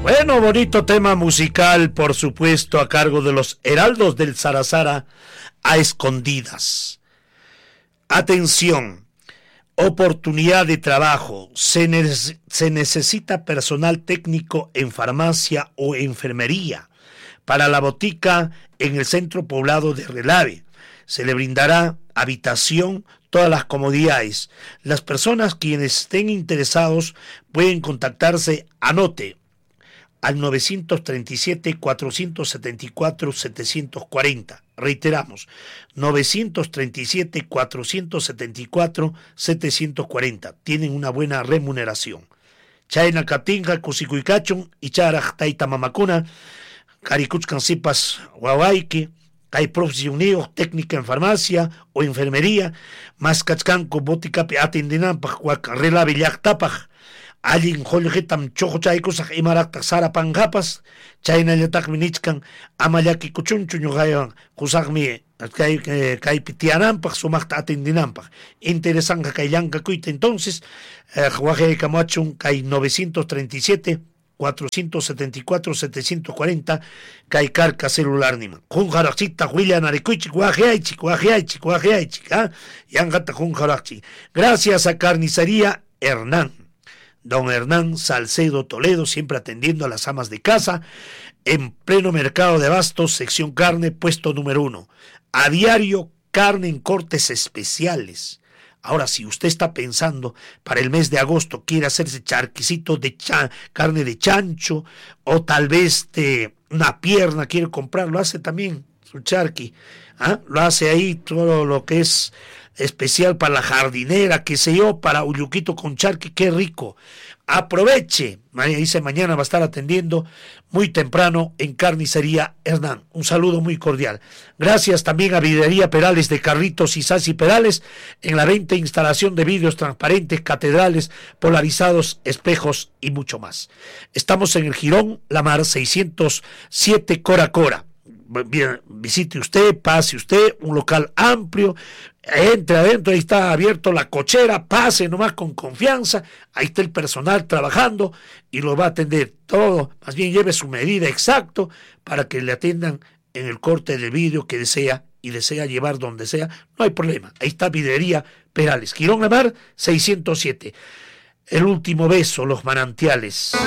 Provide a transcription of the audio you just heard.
Bueno, bonito tema musical, por supuesto, a cargo de los Heraldos del Zarazara, A Escondidas. Atención, oportunidad de trabajo. Se necesita personal técnico en farmacia o enfermería para la botica en el centro poblado de Relave. Se le brindará habitación, todas las comodidades. Las personas quienes estén interesados pueden contactarse, anote, al 937-474-740. Reiteramos, 937-474-740. Tienen una buena remuneración. Chayna Katinga, Kusikuikachun, Icharaj Taita Mamakuna, Karikuchkan Sipas Wawaiki, hay profesionales, técnica en farmacia o enfermería, más kachkanko boticapi atendinampa, Relave Llaqtapaj, Allin Holgetam Chochaykusaj Imarakta Sara Pangapas, Chayna Yatak Minichkan, Amayaki Kuchunchu Yugayan, Kusagmi, Kaipitianampaj, Sumakta Atendinampaj. Interesanga Kayanka Kuita, entonces, Juaje Camachun, Kai 937. 474-740 Kaikarca celular nima. Junjarachita William Arecuichi, Guajeaichi, Yangata Junjarachi. Gracias a Carnicería Hernán. Don Hernán Salcedo Toledo, siempre atendiendo a las amas de casa, en pleno mercado de abastos, sección carne, puesto número 1. A diario, carne en cortes especiales. Ahora, si usted está pensando para el mes de agosto, quiere hacerse charquicito de carne de chancho, o tal vez de una pierna quiere comprar, lo hace también su charqui, lo hace ahí todo lo que es especial para la jardinera, qué sé yo, para uyuquito con charqui, qué rico. Aproveche, dice, mañana va a estar atendiendo muy temprano en Carnicería Hernán. Un saludo muy cordial. Gracias también a Videría Perales de Carlitos y Sasi Perales en la venta e instalación de vidrios transparentes, catedrales, polarizados, espejos y mucho más. Estamos en el Jirón La Mar 607 Cora Cora. Bien, visite usted, pase usted, un local amplio, entre adentro, ahí está abierto la cochera, pase nomás con confianza, ahí está el personal trabajando y lo va a atender todo, más bien lleve su medida exacto para que le atiendan en el corte del vidrio que desea y desea llevar donde sea, no hay problema, ahí está Videría Perales, Girón La Mar 607, el último beso, Los Manantiales.